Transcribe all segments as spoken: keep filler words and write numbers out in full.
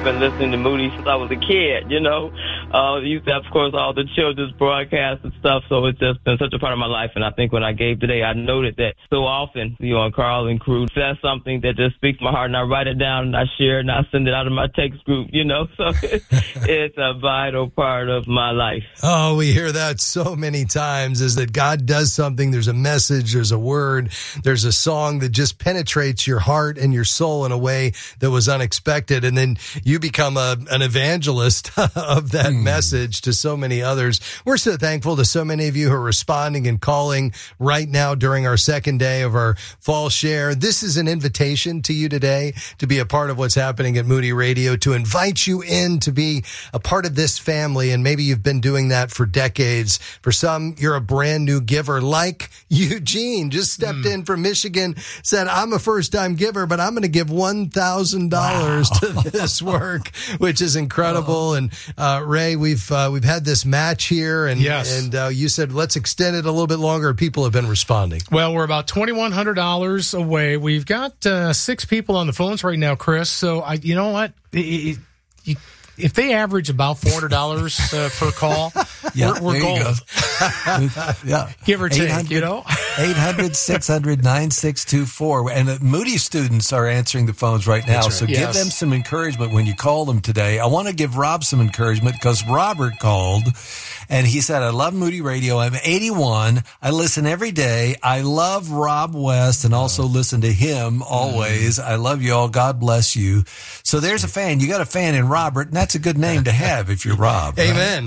been listening to Moody since I was a kid, you know. Uh, used to have, of course, all the children's broadcasts and stuff, so it's just been such a part of my life. And I think when I gave today, I noted that so often, you know, Carl and crew says something that just speaks my heart, and I write it down, and I share it, and I send it out of my text group, you know. So it's, it's a vital part of my life. Oh, we hear that so many times, is that God does something. There's a message, there's a word, there's a song that just penetrates your heart and your soul in a way that was unexpected. And then you become a, an evangelist of that mm. message to so many others. We're so thankful to so many of you who are responding and calling right now during our second day of our fall share. This is an invitation to you today to be a part of what's happening at Moody Radio, to invite you in to be a part of this family. And maybe you've been doing that for decades. For some, you're a brand new giver, like Eugene just stepped mm. in from Michigan, said, I'm a first time giver, but I'm going to give one thousand dollars wow. to this work, which is incredible. Oh. And, uh, Ray, we've, uh, we've had this match here, and, yes. and, uh, you said, let's extend it a little bit longer. People have been responding. Well, we're about twenty-one hundred dollars away. We've got, uh, six people on the phones right now, Chris. So I, you know what? It, it, you, if they average about four hundred dollars uh, per call, yeah, we're, we're gold. yeah. Give or take, you know? eight hundred, six hundred, nine six two four. And the Moody students are answering the phones right now. Right. So yes. give them some encouragement when you call them today. I want to give Rob some encouragement because Robert called and he said, I love Moody Radio. I'm eighty-one. I listen every day. I love Rob West and also oh. listen to him always. Mm. I love you all. God bless you. So there's a fan. You got a fan in Robert, and that's a good name to have if you're Rob. Right? Amen.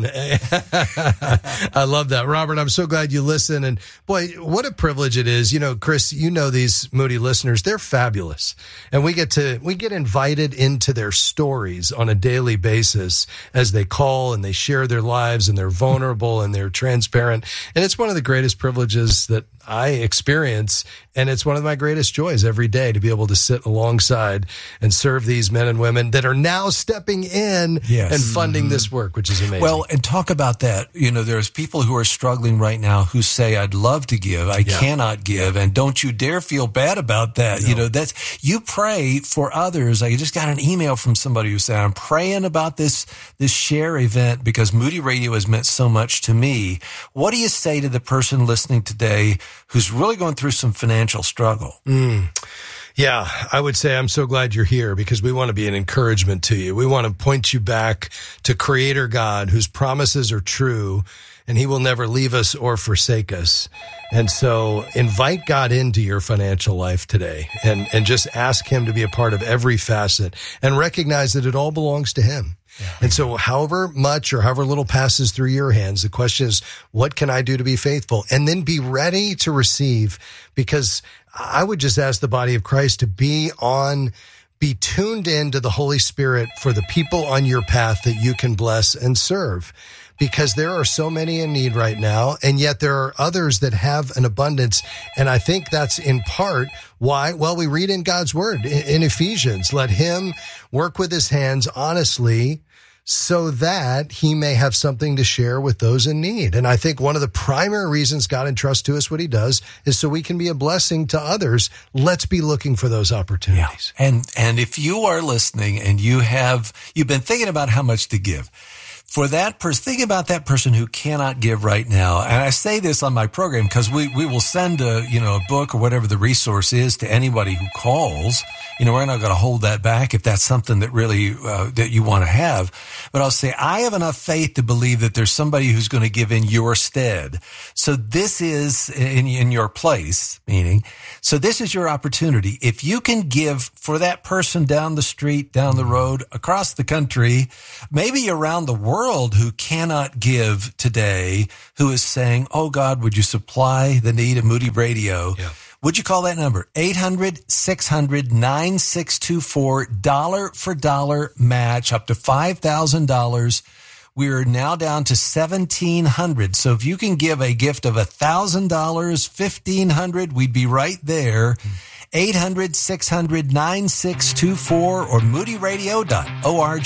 I love that. Robert, I'm so glad you listen. And boy, what a privilege it is. You know, Chris, you know these Moody listeners, they're fabulous. And we get to, we get invited into their stories on a daily basis as they call and they share their lives, and they're vulnerable and they're transparent. And it's one of the greatest privileges that I experience, and it's one of my greatest joys every day to be able to sit alongside and serve these men and women that are now stepping in yes. and funding mm-hmm. this work, which is amazing. Well, and talk about that. You know, there's people who are struggling right now who say, I'd love to give, I yeah. cannot give, and don't you dare feel bad about that. No. You know, that's, you pray for others. I just got an email from somebody who said, I'm praying about this, this share event because Moody Radio has meant so much to me. What do you say to the person listening today who's really going through some financial struggle? Mm. Yeah, I would say I'm so glad you're here because we want to be an encouragement to you. We want to point you back to Creator God, whose promises are true, and He will never leave us or forsake us. And so invite God into your financial life today and, and just ask Him to be a part of every facet and recognize that it all belongs to Him. Yeah. And so however much or however little passes through your hands, the question is, what can I do to be faithful? And then be ready to receive, because I would just ask the body of Christ to be on, be tuned in to the Holy Spirit for the people on your path that you can bless and serve. Because there are so many in need right now, and yet there are others that have an abundance. And I think that's in part why, well, we read in God's word in, in Ephesians, let Him work with His hands honestly so that He may have something to share with those in need. And I think one of the primary reasons God entrusts to us what He does is so we can be a blessing to others. Let's be looking for those opportunities. Yeah. And, and if you are listening and you have, you've been thinking about how much to give, for that person, think about that person who cannot give right now. And I say this on my program because we, we will send a, you know, a book or whatever the resource is to anybody who calls. You know, we're not going to hold that back if that's something that really, uh, that you want to have. But I'll say, I have enough faith to believe that there's somebody who's going to give in your stead. So this is in, in your place, meaning, so this is your opportunity. If you can give for that person down the street, down the road, across the country, maybe around the world, world who cannot give today, who is saying, oh God, would you supply the need of Moody Radio? Yeah. Would you call that number? eight hundred, six hundred, nine six two four, dollar for dollar match, up to five thousand dollars. We're now down to seventeen hundred. So if you can give a gift of one thousand dollars, fifteen hundred, we'd be right there. eight hundred, six hundred, nine six two four or moody radio dot org.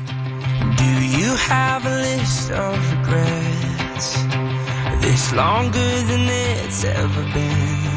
Do you have a list of regrets? This longer than it's ever been.